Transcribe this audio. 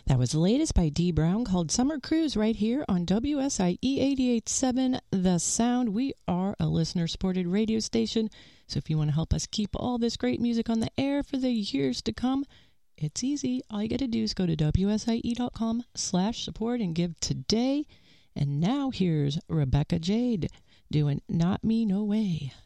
That was the latest by Dee Brown called Summer Cruise right here on WSIE 88.7 The Sound. We are a listener-supported radio station, so if you want to help us keep all this great music on the air for the years to come, it's easy. All you got to do is go to WSIE.com/support and give today. And now here's Rebecca Jade doing Not Me No Way.